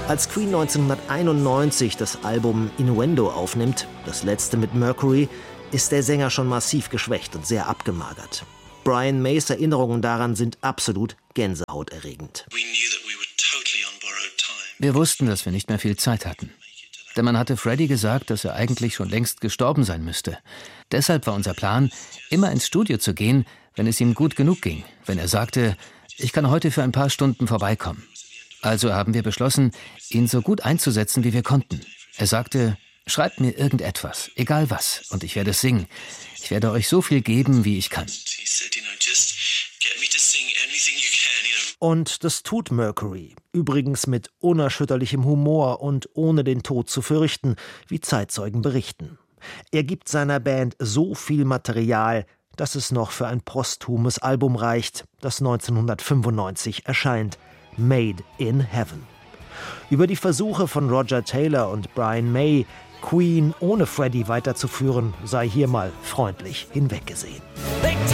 Als Queen 1991 das Album Innuendo aufnimmt, das letzte mit Mercury, ist der Sänger schon massiv geschwächt und sehr abgemagert. Brian Mays Erinnerungen daran sind absolut gänsehauterregend. Wir wussten, dass wir nicht mehr viel Zeit hatten. Denn man hatte Freddie gesagt, dass er eigentlich schon längst gestorben sein müsste. Deshalb war unser Plan, immer ins Studio zu gehen, wenn es ihm gut genug ging. Wenn er sagte, ich kann heute für ein paar Stunden vorbeikommen. Also haben wir beschlossen, ihn so gut einzusetzen, wie wir konnten. Er sagte, schreibt mir irgendetwas, egal was, und ich werde es singen. Ich werde euch so viel geben, wie ich kann. Und das tut Mercury. Übrigens mit unerschütterlichem Humor und ohne den Tod zu fürchten, wie Zeitzeugen berichten. Er gibt seiner Band so viel Material, dass es noch für ein posthumes Album reicht, das 1995 erscheint. Made in Heaven. Über die Versuche von Roger Taylor und Brian May, Queen ohne Freddie weiterzuführen, sei hier mal freundlich hinweggesehen.